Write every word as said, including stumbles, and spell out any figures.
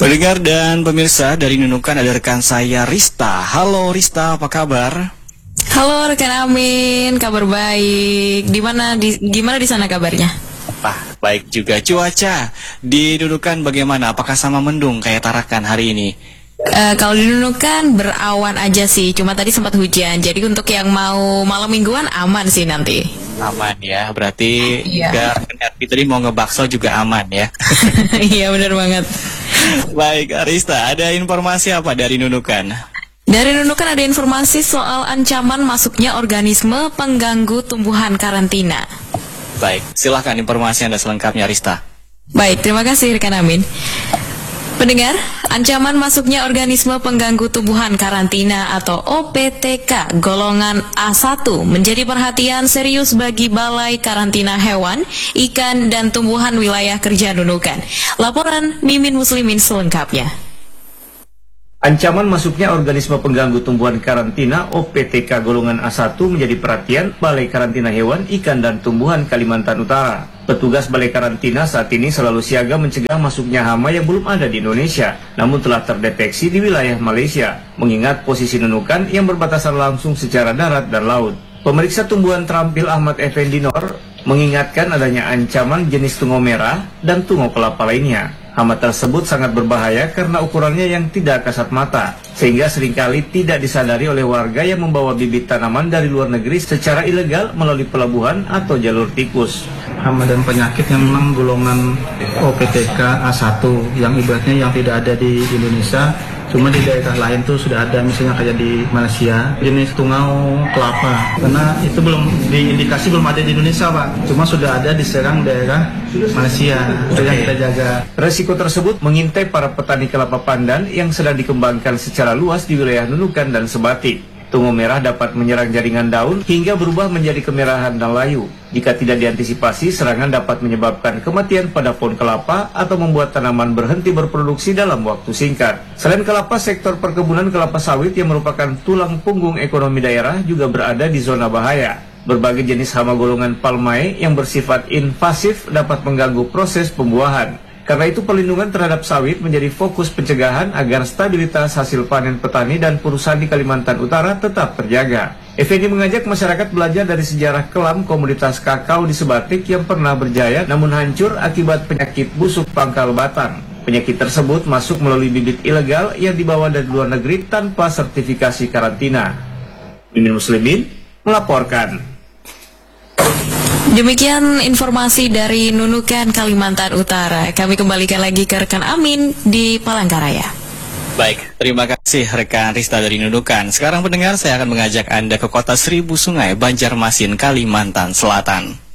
Pendengar dan pemirsa, dari Nunukan ada rekan saya Rista. Halo Rista, apa kabar? Halo rekan Amin, kabar baik. Di mana di gimana di sana kabarnya? Ah, baik juga. Cuaca di Nunukan bagaimana? Apakah sama mendung kayak Tarakan hari ini? Uh, kalau di Nunukan berawan aja sih, cuma tadi sempat hujan. Jadi untuk yang mau malam mingguan aman sih nanti. Aman ya, berarti Iya. Gak tadi mau ngebakso juga aman ya. Iya benar banget. Baik, Rista, ada informasi apa dari Nunukan? Dari Nunukan ada informasi soal ancaman masuknya organisme pengganggu tumbuhan karantina. Baik, silahkan informasi Anda selengkapnya, Rista. Baik, terima kasih rekan Amin. Pendengar, ancaman masuknya organisme pengganggu tumbuhan karantina atau O P T K golongan A satu menjadi perhatian serius bagi Balai Karantina Hewan, Ikan, dan Tumbuhan Wilayah Kerja Nunukan. Laporan Mimin Muslimin selengkapnya. Ancaman masuknya organisme pengganggu tumbuhan karantina O P T K golongan A satu menjadi perhatian Balai Karantina Hewan, Ikan, dan Tumbuhan Kalimantan Utara. Petugas Balai Karantina saat ini selalu siaga mencegah masuknya hama yang belum ada di Indonesia, namun telah terdeteksi di wilayah Malaysia, mengingat posisi Nunukan yang berbatasan langsung secara darat dan laut. Pemeriksa tumbuhan terampil Ahmad Effendi Nor mengingatkan adanya ancaman jenis tungo merah dan tungo kelapa lainnya. Hama tersebut sangat berbahaya karena ukurannya yang tidak kasat mata, sehingga seringkali tidak disadari oleh warga yang membawa bibit tanaman dari luar negeri secara ilegal melalui pelabuhan atau jalur tikus. Hama dan penyakit yang memang golongan O P T K A satu yang ibaratnya yang tidak ada di Indonesia, cuma di daerah lain tuh sudah ada, misalnya kayak di Malaysia jenis tungau kelapa, karena itu belum diindikasi belum ada di Indonesia Pak, cuma sudah ada di serang daerah Malaysia. Itu yang kita jaga. Resiko tersebut mengintai para petani kelapa pandan yang sedang dikembangkan secara luas di wilayah Nunukan dan Sebatik. Tungo merah dapat menyerang jaringan daun hingga berubah menjadi kemerahan dan layu. Jika tidak diantisipasi, serangan dapat menyebabkan kematian pada pohon kelapa atau membuat tanaman berhenti berproduksi dalam waktu singkat. Selain kelapa, sektor perkebunan kelapa sawit yang merupakan tulang punggung ekonomi daerah juga berada di zona bahaya. Berbagai jenis hama golongan palmae yang bersifat invasif dapat mengganggu proses pembuahan. Karena itu perlindungan terhadap sawit menjadi fokus pencegahan agar stabilitas hasil panen petani dan perusahaan di Kalimantan Utara tetap terjaga. Effendi mengajak masyarakat belajar dari sejarah kelam komoditas kakao di Sebatik yang pernah berjaya namun hancur akibat penyakit busuk pangkal batang. Penyakit tersebut masuk melalui bibit ilegal yang dibawa dari luar negeri tanpa sertifikasi karantina. Mimin Muslimin melaporkan. Demikian informasi dari Nunukan, Kalimantan Utara. Kami kembalikan lagi ke rekan Amin di Palangkaraya. Baik, terima kasih rekan Rista dari Nunukan. Sekarang pendengar, saya akan mengajak Anda ke kota Seribu Sungai, Banjarmasin, Kalimantan Selatan.